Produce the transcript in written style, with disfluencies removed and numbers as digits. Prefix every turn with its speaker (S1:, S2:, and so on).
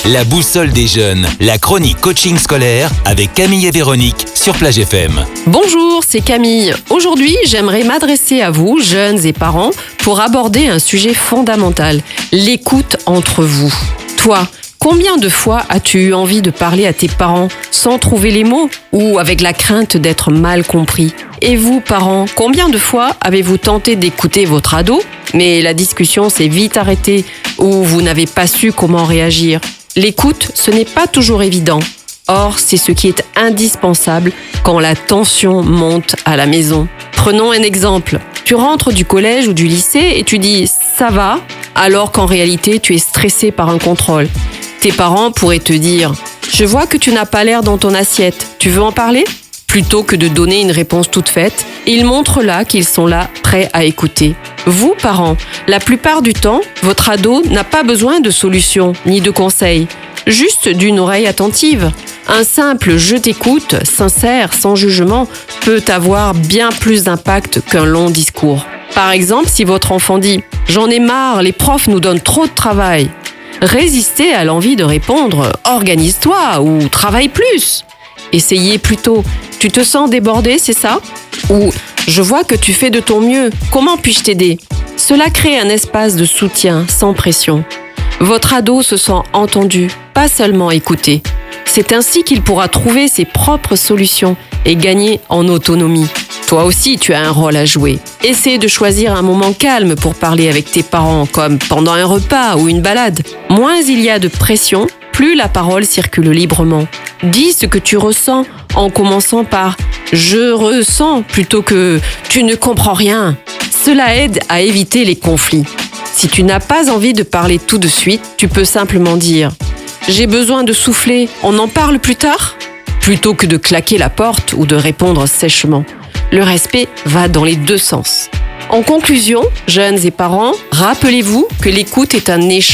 S1: La boussole des jeunes, la chronique coaching scolaire avec Camille et Véronique sur Plage FM.
S2: Bonjour, c'est Camille. Aujourd'hui, j'aimerais m'adresser à vous, jeunes et parents, pour aborder un sujet fondamental, l'écoute entre vous. Toi, combien de fois as-tu eu envie de parler à tes parents sans trouver les mots ou avec la crainte d'être mal compris? Et vous, parents, combien de fois avez-vous tenté d'écouter votre ado, mais la discussion s'est vite arrêtée ou vous n'avez pas su comment réagir? L'écoute, ce n'est pas toujours évident. Or, c'est ce qui est indispensable quand la tension monte à la maison. Prenons un exemple. Tu rentres du collège ou du lycée et tu dis « ça va » alors qu'en réalité, tu es stressé par un contrôle. Tes parents pourraient te dire « je vois que tu n'as pas l'air dans ton assiette, tu veux en parler ?» Plutôt que de donner une réponse toute faite, ils montrent là qu'ils sont là, prêts à écouter. Vous, parents, la plupart du temps, votre ado n'a pas besoin de solutions ni de conseils, juste d'une oreille attentive. Un simple « je t'écoute », sincère, sans jugement, peut avoir bien plus d'impact qu'un long discours. Par exemple, si votre enfant dit « j'en ai marre, les profs nous donnent trop de travail », résistez à l'envie de répondre « organise-toi » ou « travaille plus ». Essayez plutôt « tu te sens débordé, c'est ça ?» ou « je vois que tu fais de ton mieux, comment puis-je t'aider ?» Cela crée un espace de soutien sans pression. Votre ado se sent entendu, pas seulement écouté. C'est ainsi qu'il pourra trouver ses propres solutions et gagner en autonomie. Toi aussi, tu as un rôle à jouer. Essaie de choisir un moment calme pour parler avec tes parents, comme pendant un repas ou une balade. Moins il y a de pression, plus la parole circule librement. Dis ce que tu ressens en commençant par « je ressens » plutôt que « tu ne comprends rien ». Cela aide à éviter les conflits. Si tu n'as pas envie de parler tout de suite, tu peux simplement dire « j'ai besoin de souffler, on en parle plus tard ?» plutôt que de claquer la porte ou de répondre sèchement. Le respect va dans les deux sens. En conclusion, jeunes et parents, rappelez-vous que l'écoute est un échange.